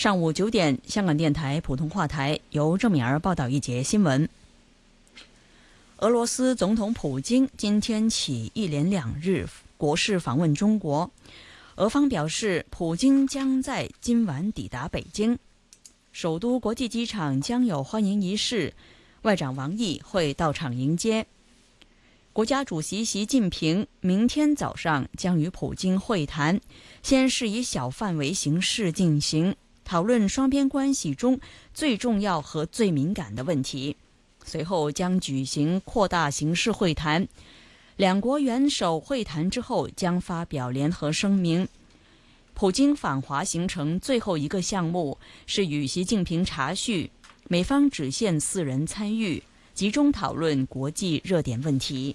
上午9点，香港电台普通话台由郑敏儿报道一节新闻。俄罗斯总统普京今天起1连2日国事访问中国，俄方表示，普京将在今晚抵达北京，首都国际机场将有欢迎仪式，外长王毅会到场迎接。国家主席习近平明天早上将与普京会谈，先是以小范围形式进行，讨论双边关系中最重要和最敏感的问题，随后将举行扩大形式会谈。两国元首会谈之后将发表联合声明。普京访华行程最后一个项目是与习近平茶叙，美方只限4人参与，集中讨论国际热点问题。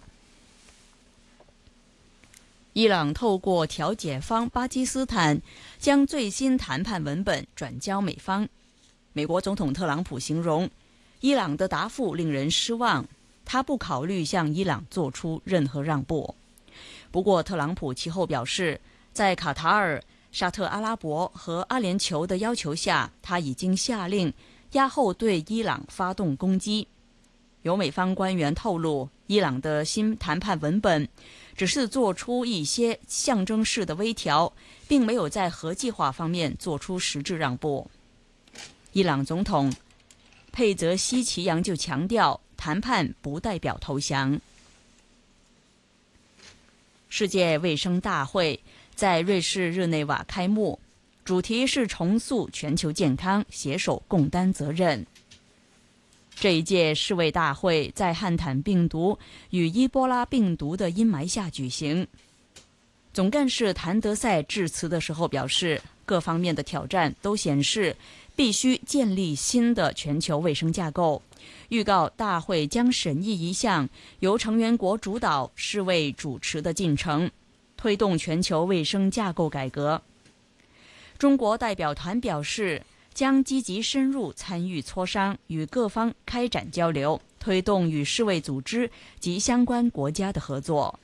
伊朗透过调解方巴基斯坦将最新谈判文本转交美方。美国总统特朗普形容伊朗的答复令人失望，他不考虑向伊朗做出任何让步。不过特朗普其后表示，在卡塔尔、沙特阿拉伯和阿联酋的要求下，他已经下令押后对伊朗发动攻击。有美方官员透露，伊朗的新谈判文本只是做出一些象征式的微调，并没有在核计划方面做出实质让步。伊朗总统佩泽西奇扬就强调，谈判不代表投降。世界卫生大会在瑞士日内瓦开幕，主题是重塑全球健康，携手共担责任。这一届世卫大会在汉坦病毒与伊波拉病毒的阴霾下举行。总干事谭德赛致辞的时候表示，各方面的挑战都显示必须建立新的全球卫生架构，预告大会将审议一项由成员国主导、世卫主持的进程，推动全球卫生架构改革。中国代表团表示，将积极深入参与磋商，与各方开展交流，推动与世卫组织及相关国家的合作。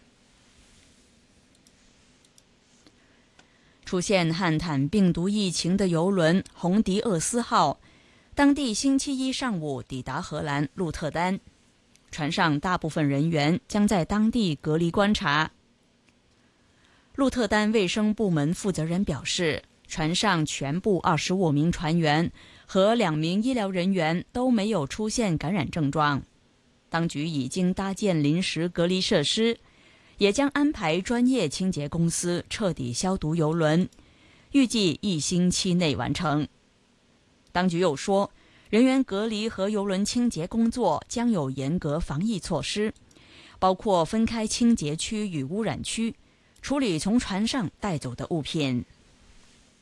出现汉坦病毒疫情的邮轮红迪厄斯号，当地星期一上午抵达荷兰鹿特丹，船上大部分人员将在当地隔离观察。鹿特丹卫生部门负责人表示，船上全部25名船员和2名医疗人员都没有出现感染症状。当局已经搭建临时隔离设施，也将安排专业清洁公司彻底消毒邮轮，预计1星期内完成。当局又说，人员隔离和邮轮清洁工作将有严格防疫措施，包括分开清洁区与污染区，处理从船上带走的物品。